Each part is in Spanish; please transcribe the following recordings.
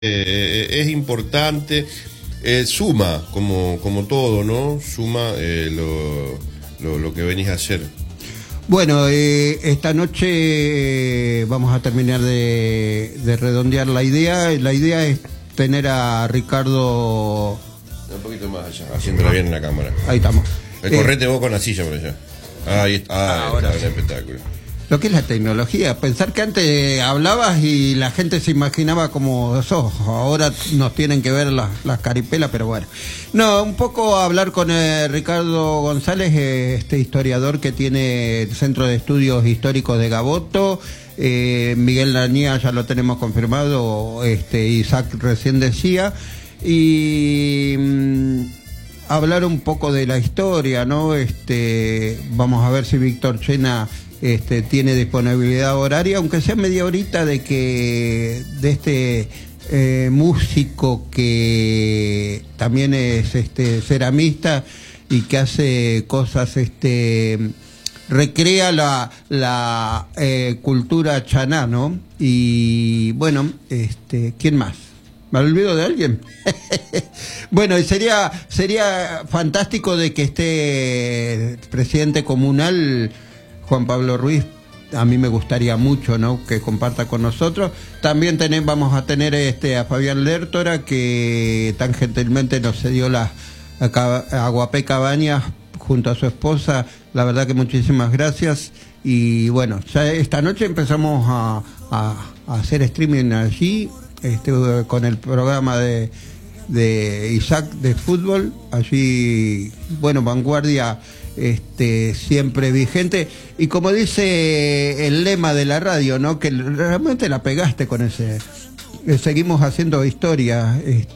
es importante, suma, como todo, ¿no? Suma lo que venís a hacer. Bueno, esta noche vamos a terminar de redondear la idea. La idea es tener a Ricardo... Un poquito más allá, haciéndola bien en la cámara. Ahí estamos. Correte vos con la silla por allá. Ahí está, ahora está sí. un espectáculo. Lo que es la tecnología, pensar que antes hablabas y la gente se imaginaba como sos, ahora nos tienen que ver las caripelas, pero bueno. No, un poco hablar con Ricardo González, este historiador que tiene el Centro de Estudios Históricos de Gaboto. Miguel Lanía ya lo tenemos confirmado, Isaac recién decía, y hablar un poco de la historia, ¿no? Vamos a ver si Víctor Chena tiene disponibilidad horaria, aunque sea media horita de músico que también es ceramista y que hace cosas, recrea la cultura chaná, ¿no? Y bueno, ¿quién más? ¿Me olvido de alguien? Bueno, y sería fantástico de que esté el presidente comunal Juan Pablo Ruiz. A mí me gustaría mucho, ¿no?, que comparta con nosotros. También vamos a tener a Fabián Lertora, que tan gentilmente nos cedió la Aguapé Cabañas junto a su esposa. La verdad que muchísimas gracias. Y bueno, ya esta noche empezamos a hacer streaming allí, con el programa de Isaac de fútbol. Allí, bueno, Vanguardia siempre vigente, y como dice el lema de la radio, ¿no?, que realmente la pegaste con ese, seguimos haciendo historia,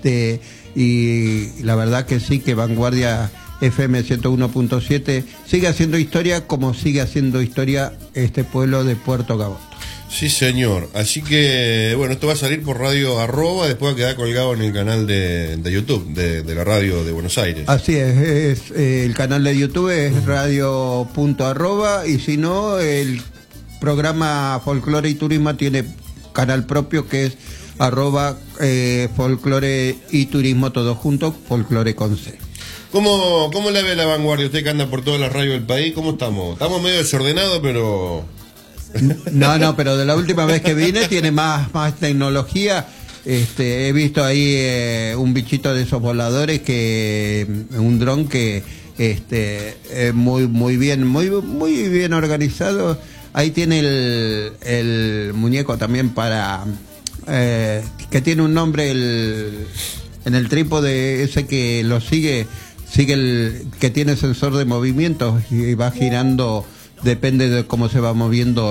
y la verdad que sí, que Vanguardia FM 101.7 sigue haciendo historia, como sigue haciendo historia este pueblo de Puerto Gaboto. Sí, señor. Así que, bueno, esto va a salir por Radio Arroba, después va a quedar colgado en el canal de YouTube de la radio de Buenos Aires. Así es, el canal de YouTube es radio.arroba, y si no, el programa Folclore y Turismo tiene canal propio que es arroba Folclore y Turismo, todo junto, Folclore con C. ¿Cómo le ve la Vanguardia? Usted que anda por todas las radios del país, ¿cómo estamos? Estamos medio desordenados, pero... No, pero de la última vez que vine tiene más tecnología. He visto ahí un bichito de esos voladores, un dron que muy bien organizado. Ahí tiene el muñeco también que tiene un nombre en el trípode ese que lo sigue que tiene sensor de movimientos y va girando. Depende de cómo se va moviendo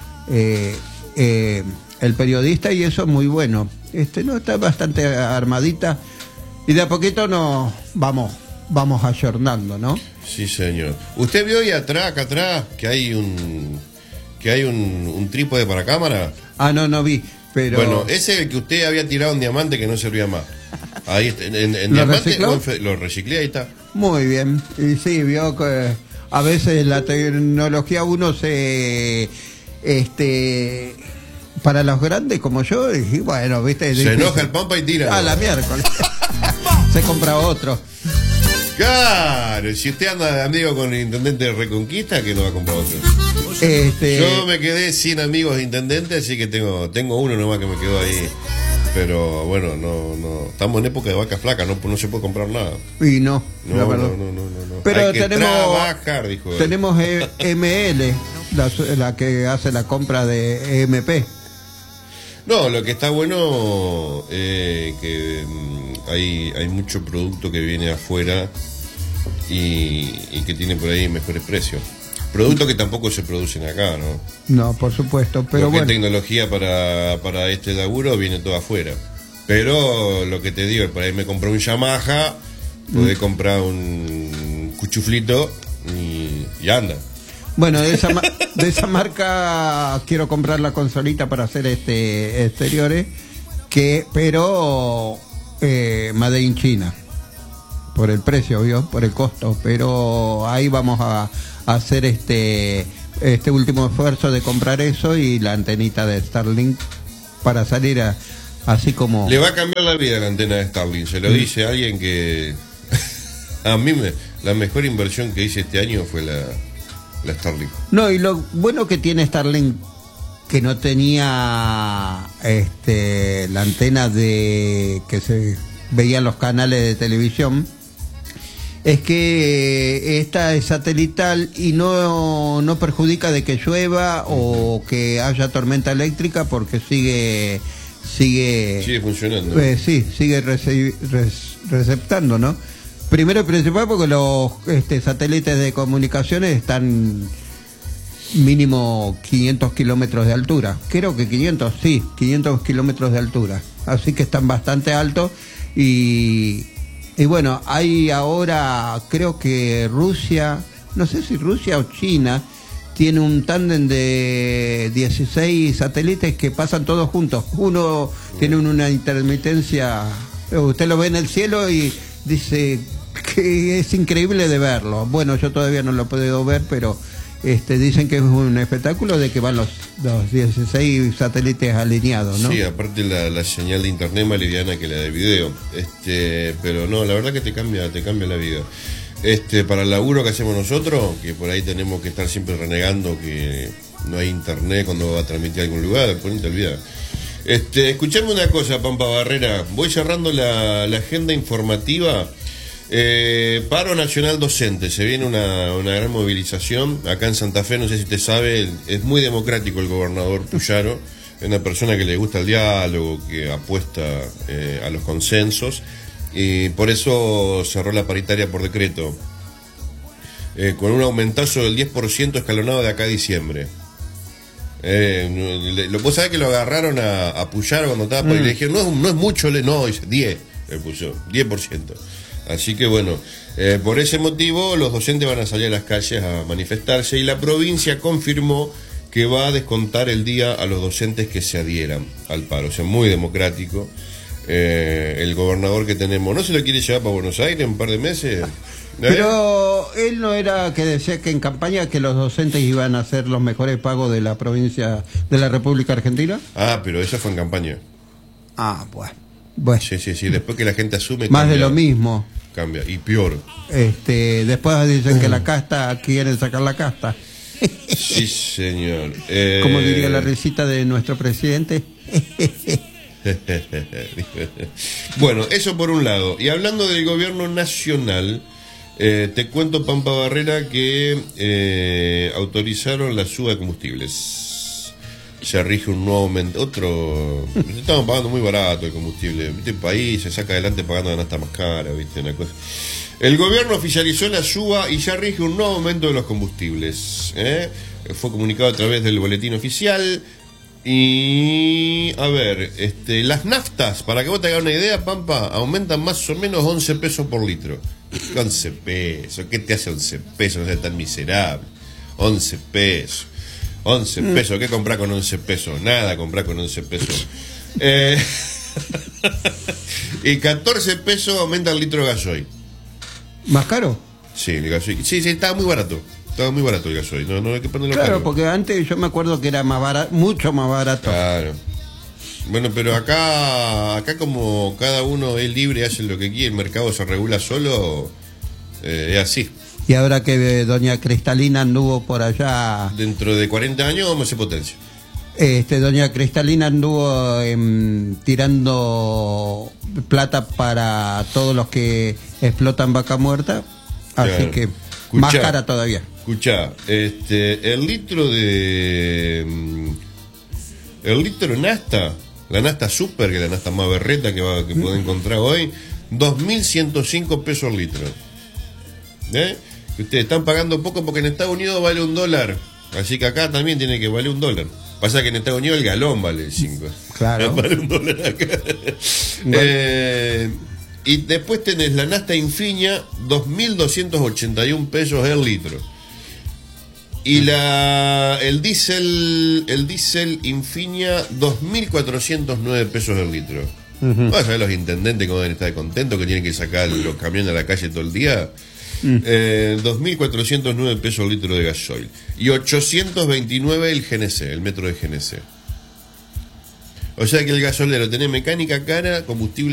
el periodista, y eso es muy bueno. No está bastante armadita, y de a poquito nos vamos ayornando, ¿no? Sí, señor. ¿Usted vio ahí acá atrás, que hay un trípode para cámara? Ah, no vi, pero... Bueno, ese es el que usted había tirado en diamante, que no servía más. Ahí está, en ¿Lo diamante recicló? Lo reciclé, ahí está. Muy bien, y sí, vio que a veces la tecnología uno para los grandes como yo, y bueno, viste, se enoja el pampa y tira. La miércoles se compra otro. Claro, si usted anda amigo con el intendente de Reconquista, que no va a comprar otro. Yo me quedé sin amigos de intendente, así que tengo uno nomás que me quedó ahí. Pero bueno, no estamos en época de vaca flaca, no se puede comprar nada. Y no. Pero hay que trabajar, dijo él. Tenemos ML, la que hace la compra de EMP. No, lo que está bueno, que hay mucho producto que viene afuera y que tiene por ahí mejores precios. Productos que tampoco se producen acá, ¿no? No, por supuesto, pero bueno. Tecnología para este laburo viene todo afuera. Pero lo que te digo, por ahí me compré un Yamaha, podés comprar un cuchuflito y anda. Bueno, de esa marca quiero comprar la consolita para hacer exteriores, pero Made in China. Por el precio, ¿vio? Por el costo, pero ahí vamos a hacer este último esfuerzo de comprar eso y la antenita de Starlink para salir Así como... Le va a cambiar la vida la antena de Starlink, se lo dice alguien que... A mí la mejor inversión que hice este año fue la Starlink. No, y lo bueno que tiene Starlink, que no tenía la antena de que se veían los canales de televisión, es que esta es satelital y no perjudica de que llueva o que haya tormenta eléctrica, porque sigue funcionando. Sí, sigue receptando, ¿no? Primero y principal porque los satélites de comunicaciones están mínimo 500 kilómetros de altura. Creo que 500 kilómetros de altura. Así que están bastante altos y bueno, hay ahora, creo que Rusia, no sé si Rusia o China, tiene un tándem de 16 satélites que pasan todos juntos. Uno tiene una intermitencia, usted lo ve en el cielo y dice que es increíble de verlo. Bueno, yo todavía no lo he podido ver, pero dicen que es un espectáculo de que van los 16 satélites alineados, ¿no? Sí, aparte la señal de internet más liviana que la de video. Pero no, la verdad que te cambia la vida. Para el laburo que hacemos nosotros, que por ahí tenemos que estar siempre renegando que no hay internet cuando va a transmitir a algún lugar, pues no te olvidas. Escuchame una cosa, Pampa Barrera, voy cerrando la agenda informativa. Paro nacional docente, se viene una gran movilización acá en Santa Fe, no sé si te sabe, es muy democrático el gobernador Puyaro, es una persona que le gusta el diálogo, que apuesta a los consensos, y por eso cerró la paritaria por decreto, con un aumentazo del 10% escalonado de acá a diciembre. Vos sabés que lo agarraron a Puyaro cuando estaba por ahí, le dijeron, no es mucho, no, dice 10, le puso 10%. Así que bueno, por ese motivo los docentes van a salir a las calles a manifestarse y la provincia confirmó que va a descontar el día a los docentes que se adhieran al paro. O sea, muy democrático. El gobernador que tenemos, ¿no se lo quiere llevar para Buenos Aires en un par de meses? Pero él no era que decía que en campaña que los docentes iban a hacer los mejores pagos de la provincia de la República Argentina. Ah, pero eso fue en campaña. Ah, bueno. Sí, después que la gente asume más cambia, de lo mismo cambia, y peor. Después dicen que la casta, quieren sacar la casta. Sí, señor. Como diría la risita de nuestro presidente. Bueno, eso por un lado. Y hablando del gobierno nacional, te cuento, Pampa Barrera, que autorizaron la suba de combustibles. Se rige un nuevo aumento, estamos pagando muy barato el combustible, ¿viste? El país se saca adelante pagando canasta más cara, ¿viste? Una cosa. El gobierno oficializó la suba y ya rige un nuevo aumento de los combustibles, fue comunicado a través del boletín oficial. Y a ver, las naftas, para que vos te hagas una idea, Pampa, aumentan más o menos 11 pesos por litro. 11 pesos, ¿qué te hace 11 pesos? No es tan miserable. 11 pesos. 11 pesos, ¿qué comprás con 11 pesos? Nada comprás con 11 pesos. Y 14 pesos aumenta el litro de gasoil. ¿Más caro? Sí, el gasoil. Sí, estaba muy barato. Estaba muy barato el gasoil. No hay que ponerlo caro. Claro, porque antes yo me acuerdo que era más barato, mucho más barato. Claro. Bueno, pero acá como cada uno es libre, hace lo que quiere, el mercado se regula solo, es así. Y ahora que doña Cristalina anduvo por allá... Dentro de 40 años vamos a hacer potencia. Doña Cristalina anduvo tirando plata para todos los que explotan vaca muerta, así claro. Que escuchá, más cara todavía. Escuchá, el litro de Nasta, la Nasta Super, que es la Nasta más berreta que puede encontrar hoy, 2.105 pesos el litro. Que ustedes están pagando poco porque en Estados Unidos vale $1, así que acá también tiene que valer $1. Pasa que en Estados Unidos el galón vale 5. Claro. Vale $1 acá. Bueno. Y después tenés la Nasta Infinia, 2.281 pesos el litro. Y el diésel Infinia, 2.409 pesos el litro. Vas a ver los intendentes cómo deben estar contentos, que tienen que sacar los camiones a la calle todo el día. 2.409 pesos el litro de gasoil. Y 829 el GNC, el metro de GNC. O sea que el gasolero tiene mecánica cara, combustible